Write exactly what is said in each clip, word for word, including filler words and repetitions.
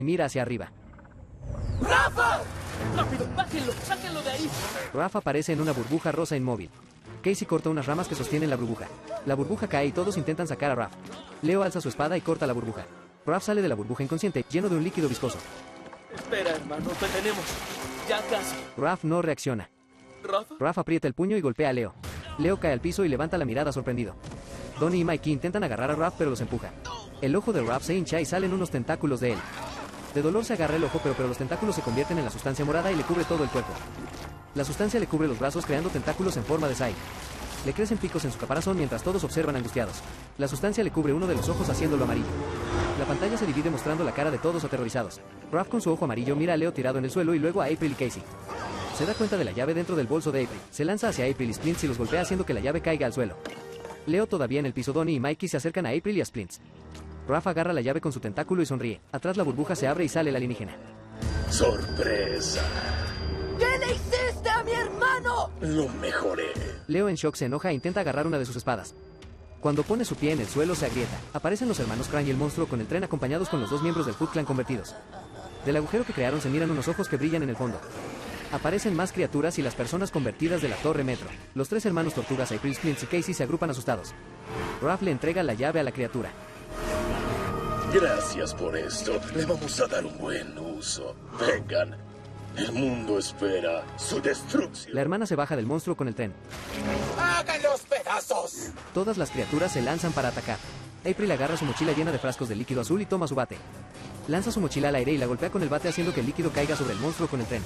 mira hacia arriba. ¡Rafa! ¡Rápido! ¡Bájenlo! ¡Sáquenlo de ahí! Raph aparece en una burbuja rosa inmóvil. Casey corta unas ramas que sostienen la burbuja. La burbuja cae y todos intentan sacar a Raph. Leo alza su espada y corta la burbuja. Raph sale de la burbuja inconsciente, lleno de un líquido viscoso. Espera, hermano, te tenemos. Ya casi. Raph no reacciona. ¿Rafa? Raph aprieta el puño y golpea a Leo. Leo cae al piso y levanta la mirada sorprendido. Donnie y Mikey intentan agarrar a Raph pero los empuja. El ojo de Raph se hincha y salen unos tentáculos de él. De dolor se agarra el ojo, pero, pero los tentáculos se convierten en la sustancia morada y le cubre todo el cuerpo. La sustancia le cubre los brazos creando tentáculos en forma de sai. Le crecen picos en su caparazón mientras todos observan angustiados. La sustancia le cubre uno de los ojos haciéndolo amarillo. La pantalla se divide mostrando la cara de todos aterrorizados. Raph con su ojo amarillo mira a Leo tirado en el suelo y luego a April y Casey. Se da cuenta de la llave dentro del bolso de April. Se lanza hacia April y Splints y los golpea haciendo que la llave caiga al suelo. Leo todavía en el piso. Donnie y Mikey se acercan a April y a Splints. Raph agarra la llave con su tentáculo y sonríe. Atrás la burbuja se abre y sale el alienígena. ¡Sorpresa! ¿Qué le hiciste a mi hermano? Lo mejoré. Leo en shock se enoja e intenta agarrar una de sus espadas. Cuando pone su pie en el suelo se agrieta. Aparecen los hermanos Crane y el monstruo con el tren acompañados con los dos miembros del Foot Clan convertidos. Del agujero que crearon se miran unos ojos que brillan en el fondo. Aparecen más criaturas y las personas convertidas de la torre metro. Los tres hermanos tortugas April, Splints y Casey se agrupan asustados. Raph le entrega la llave a la criatura. Gracias por esto. Le vamos a dar un buen uso. Vengan. El mundo espera su destrucción. La hermana se baja del monstruo con el tren. ¡Háganlos pedazos! Todas las criaturas se lanzan para atacar. April agarra su mochila llena de frascos de líquido azul y toma su bate. Lanza su mochila al aire y la golpea con el bate haciendo que el líquido caiga sobre el monstruo con el tren.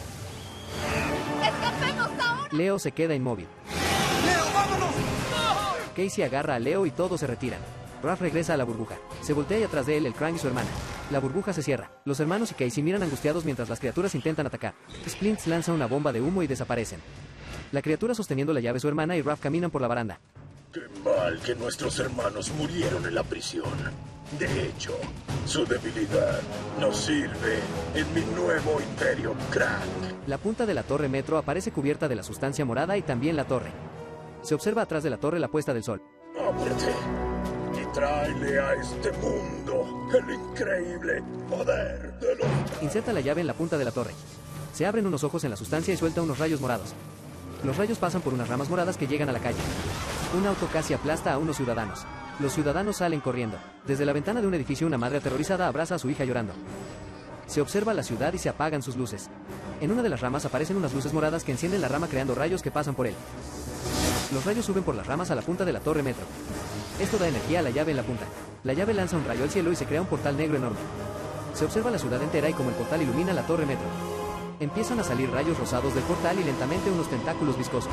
¡Escapemos ahora! Leo se queda inmóvil. ¡Leo, vámonos! Casey agarra a Leo y todos se retiran. Raph regresa a la burbuja. Se voltea y atrás de él el Crane y su hermana. La burbuja se cierra. Los hermanos y Casey miran angustiados mientras las criaturas intentan atacar. Splints lanza una bomba de humo y desaparecen. La criatura sosteniendo la llave su hermana y Raph caminan por la baranda. Qué mal que nuestros hermanos murieron en la prisión. De hecho, su debilidad nos sirve en mi nuevo imperio crack. La punta de la torre metro aparece cubierta de la sustancia morada y también la torre. Se observa atrás de la torre la puesta del sol. Ábrete y tráele a este mundo el increíble poder de los... Inserta la llave en la punta de la torre. Se abren unos ojos en la sustancia y suelta unos rayos morados. Los rayos pasan por unas ramas moradas que llegan a la calle. Un auto casi aplasta a unos ciudadanos. Los ciudadanos salen corriendo. Desde la ventana de un edificio una madre aterrorizada abraza a su hija llorando. Se observa la ciudad y se apagan sus luces. En una de las ramas aparecen unas luces moradas que encienden la rama creando rayos que pasan por él. Los rayos suben por las ramas a la punta de la torre metro. Esto da energía a la llave en la punta. La llave lanza un rayo al cielo y se crea un portal negro enorme. Se observa la ciudad entera y como el portal ilumina la torre metro. Empiezan a salir rayos rosados del portal y lentamente unos tentáculos viscosos.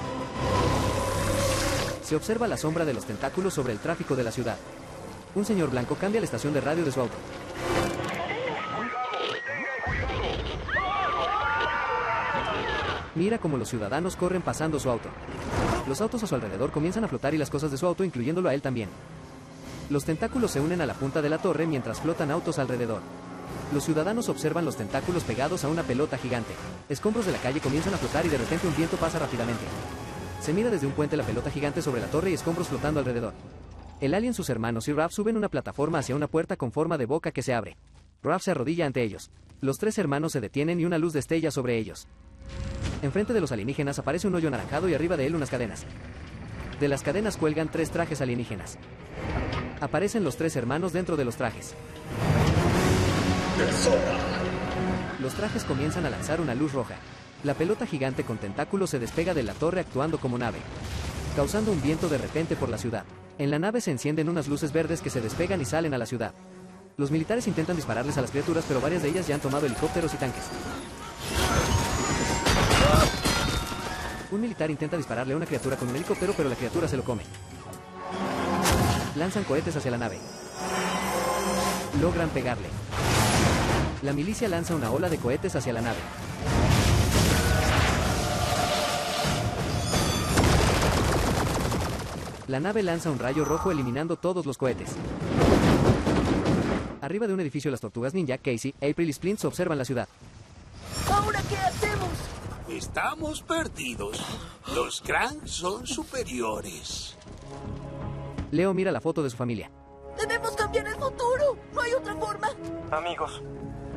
Se observa la sombra de los tentáculos sobre el tráfico de la ciudad. Un señor blanco cambia la estación de radio de su auto. Mira cómo los ciudadanos corren pasando su auto. Los autos a su alrededor comienzan a flotar y las cosas de su auto, incluyéndolo a él también. Los tentáculos se unen a la punta de la torre mientras flotan autos alrededor. Los ciudadanos observan los tentáculos pegados a una pelota gigante. Escombros de la calle comienzan a flotar y de repente un viento pasa rápidamente. Se mira desde un puente la pelota gigante sobre la torre y escombros flotando alrededor. El alien, sus hermanos y Raph suben una plataforma hacia una puerta con forma de boca que se abre. Raph se arrodilla ante ellos. Los tres hermanos se detienen y una luz destella sobre ellos. Enfrente de los alienígenas aparece un hoyo anaranjado y arriba de él unas cadenas. De las cadenas cuelgan tres trajes alienígenas. Aparecen los tres hermanos dentro de los trajes. ¡Deshora! Los trajes comienzan a lanzar una luz roja. La pelota gigante con tentáculos se despega de la torre actuando como nave, causando un viento de repente por la ciudad. En la nave se encienden unas luces verdes que se despegan y salen a la ciudad. Los militares intentan dispararles a las criaturas, pero varias de ellas ya han tomado helicópteros y tanques. Un militar intenta dispararle a una criatura con un helicóptero, pero la criatura se lo come. Lanzan cohetes hacia la nave. Logran pegarle. La milicia lanza una ola de cohetes hacia la nave. La nave lanza un rayo rojo eliminando todos los cohetes. Arriba de un edificio las tortugas ninja, Casey, April y Splints observan la ciudad. ¿Ahora qué hacemos? Estamos perdidos. Los Krang son superiores. Leo mira la foto de su familia. Debemos cambiar el futuro. No hay otra forma. Amigos,